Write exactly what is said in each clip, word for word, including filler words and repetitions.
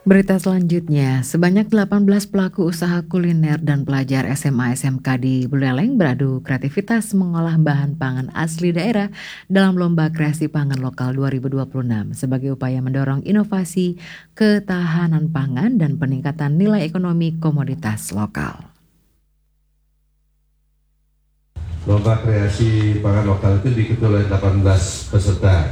Berita selanjutnya, sebanyak delapan belas pelaku usaha kuliner dan pelajar S M A S M K di Buleleng beradu kreativitas mengolah bahan pangan asli daerah dalam Lomba Kreasi Pangan Lokal dua ribu dua puluh enam sebagai upaya mendorong inovasi, ketahanan pangan, dan peningkatan nilai ekonomi komoditas lokal. Lomba kreasi pangan lokal itu diikuti oleh delapan belas peserta.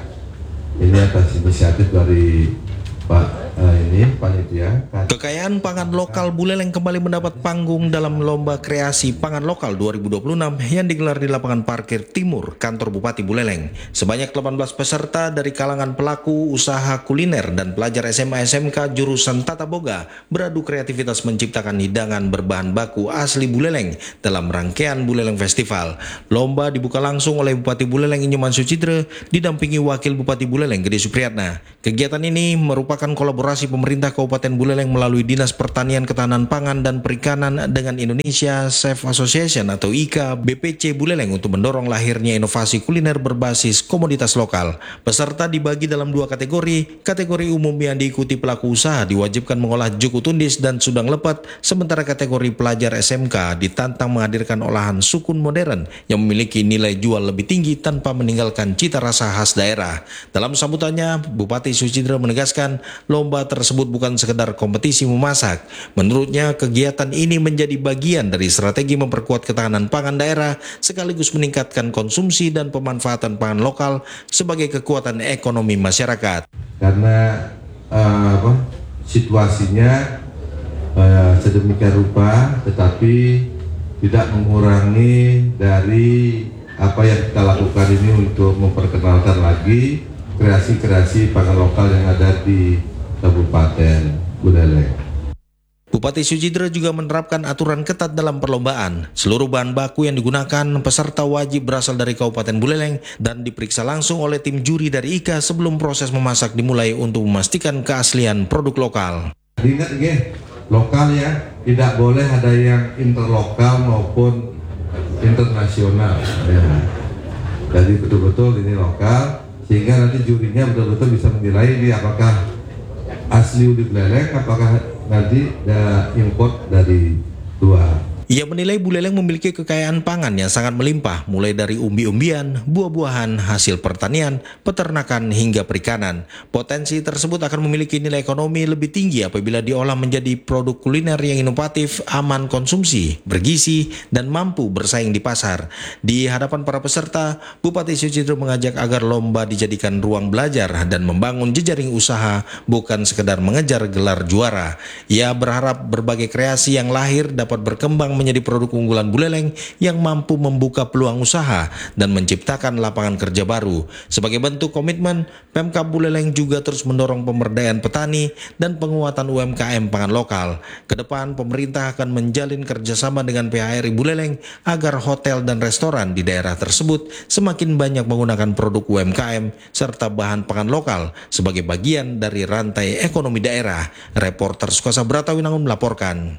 Ini atas inisiatif dari Pak uh, ini panitia. Kekayaan pangan lokal Buleleng kembali mendapat panggung dalam Lomba Kreasi Pangan Lokal dua ribu dua puluh enam yang digelar di lapangan parkir timur kantor Bupati Buleleng. Sebanyak delapan belas peserta dari kalangan pelaku usaha kuliner dan pelajar S M A S M K jurusan Tata Boga beradu kreativitas menciptakan hidangan berbahan baku asli Buleleng dalam rangkaian Buleleng Festival. Lomba dibuka langsung oleh Bupati Buleleng Inyoman Sucidre didampingi Wakil Bupati Buleleng Gede Supriyatna. Kegiatan ini merupakan kolaborasi pemerintah Kabupaten Buleleng melalui Dinas Pertanian Ketahanan Pangan dan Perikanan dengan Indonesia Chef Association atau I K A B P C Buleleng untuk mendorong lahirnya inovasi kuliner berbasis komoditas lokal. Peserta dibagi dalam dua kategori. Kategori umum yang diikuti pelaku usaha diwajibkan mengolah juku tundis dan sudang lepet, sementara kategori pelajar S M K ditantang menghadirkan olahan sukun modern yang memiliki nilai jual lebih tinggi tanpa meninggalkan cita rasa khas daerah. Dalam sambutannya, Bupati Sucidre menegaskan lomba tersebut bukan sekedar kompetisi memasak. Menurutnya, kegiatan ini menjadi bagian dari strategi memperkuat ketahanan pangan daerah sekaligus meningkatkan konsumsi dan pemanfaatan pangan lokal sebagai kekuatan ekonomi masyarakat. Karena uh, apa, situasinya uh, sedemikian rupa, tetapi tidak mengurangi dari apa yang kita lakukan ini untuk memperkenalkan lagi kreasi-kreasi pangan lokal yang ada di Kabupaten Buleleng. Bupati Sucidre juga menerapkan aturan ketat dalam perlombaan. Seluruh bahan baku yang digunakan peserta wajib berasal dari Kabupaten Buleleng dan diperiksa langsung oleh tim juri dari I K A sebelum proses memasak dimulai untuk memastikan keaslian produk lokal. Ingat ya, lokal ya, tidak boleh ada yang interlokal maupun internasional. Ya. Jadi betul-betul ini lokal, sehingga nanti jurinya betul-betul bisa menilai ini apakah asli di Buleleng, apakah nanti ada import dari luar. Ia menilai Buleleng memiliki kekayaan pangan yang sangat melimpah, mulai dari umbi-umbian, buah-buahan, hasil pertanian, peternakan, hingga perikanan. Potensi tersebut akan memiliki nilai ekonomi lebih tinggi apabila diolah menjadi produk kuliner yang inovatif, aman konsumsi, bergizi, dan mampu bersaing di pasar. Di hadapan para peserta, Bupati Sucidre mengajak agar lomba dijadikan ruang belajar dan membangun jejaring usaha, bukan sekedar mengejar gelar juara. Ia berharap berbagai kreasi yang lahir dapat berkembang menjadi produk unggulan Buleleng yang mampu membuka peluang usaha dan menciptakan lapangan kerja baru. Sebagai bentuk komitmen, Pemkab Buleleng juga terus mendorong pemberdayaan petani dan penguatan U M K M pangan lokal. Kedepan, pemerintah akan menjalin kerjasama dengan P H R I Buleleng agar hotel dan restoran di daerah tersebut semakin banyak menggunakan produk U M K M serta bahan pangan lokal sebagai bagian dari rantai ekonomi daerah. Reporter Sukasa Bratawinangun melaporkan.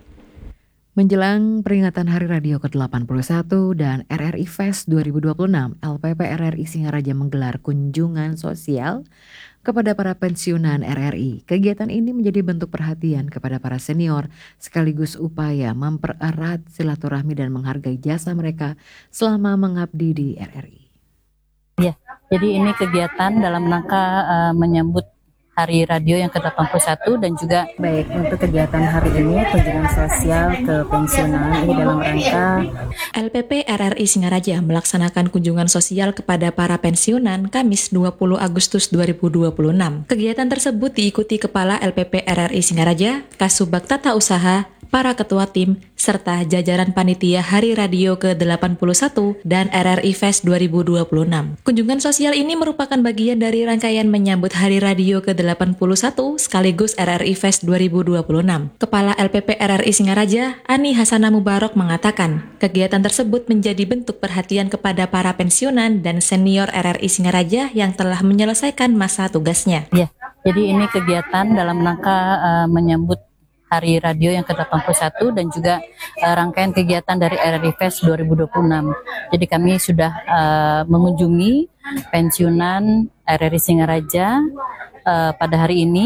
Menjelang peringatan Hari Radio ke delapan puluh satu dan R R I Fest dua ribu dua puluh enam, L P P R R I Singaraja menggelar kunjungan sosial kepada para pensiunan R R I. Kegiatan ini menjadi bentuk perhatian kepada para senior, sekaligus upaya mempererat silaturahmi dan menghargai jasa mereka selama mengabdi di R R I. Ya, jadi ini kegiatan dalam rangka uh, menyambut Hari Radio yang ke delapan puluh satu dan juga baik untuk kegiatan hari ini kunjungan sosial ke pensiunan ini dalam rangka L P P R R I Singaraja melaksanakan kunjungan sosial kepada para pensiunan Kamis dua puluh Agustus dua ribu dua puluh enam. Kegiatan tersebut diikuti Kepala L P P R R I Singaraja, Kasubag Tata Usaha, para ketua tim, serta jajaran panitia Hari Radio ke delapan puluh satu dan R R I Fest dua ribu dua puluh enam. Kunjungan sosial ini merupakan bagian dari rangkaian menyambut Hari Radio ke delapan puluh satu sekaligus R R I Fest dua ribu dua puluh enam. Kepala L P P R R I Singaraja, Ani Hasana Mubarok mengatakan, kegiatan tersebut menjadi bentuk perhatian kepada para pensiunan dan senior R R I Singaraja yang telah menyelesaikan masa tugasnya. Ya, jadi ini kegiatan dalam rangka uh, menyambut Hari Radio yang ke delapan puluh satu dan juga uh, rangkaian kegiatan dari R R I Fest dua ribu dua puluh enam. Jadi kami sudah uh, mengunjungi pensiunan R R I Singaraja uh, pada hari ini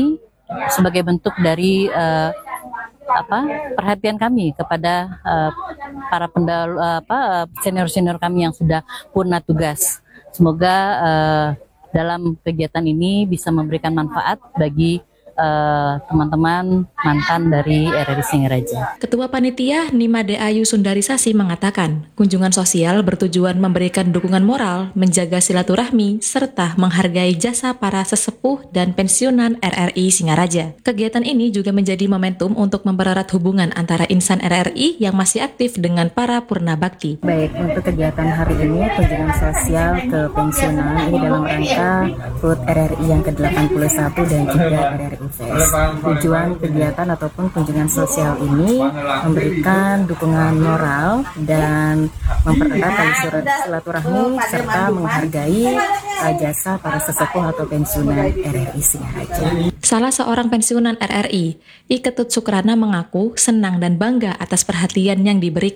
sebagai bentuk dari uh, apa perhatian kami kepada uh, para pendahulu uh, apa senior-senior kami yang sudah purna tugas. Semoga uh, dalam kegiatan ini bisa memberikan manfaat bagi Uh, teman-teman mantan dari R R I Singaraja. Ketua Panitia Nimade Ayu Sundarisasi mengatakan, kunjungan sosial bertujuan memberikan dukungan moral, menjaga silaturahmi, serta menghargai jasa para sesepuh dan pensiunan R R I Singaraja. Kegiatan ini juga menjadi momentum untuk mempererat hubungan antara insan R R I yang masih aktif dengan para purna bakti. Baik, untuk kegiatan hari ini, kunjungan sosial ke pensiunan ini dalam rangka H U T R R I yang ke delapan puluh satu dan juga R R I Tujuan kegiatan ataupun kunjungan sosial ini memberikan dukungan moral dan mempererat tali silaturahmi serta menghargai jasa para sesepuh atau pensiunan R R I Singaraja. Salah seorang pensiunan R R I, I Ketut Sukrana mengaku senang dan bangga atas perhatian yang diberikan